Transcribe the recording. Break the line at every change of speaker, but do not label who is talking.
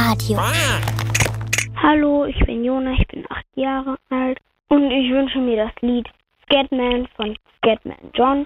Radio.
Hallo, ich bin Jona, ich bin 8 Jahre alt und ich wünsche mir das Lied Scatman von Scatman John.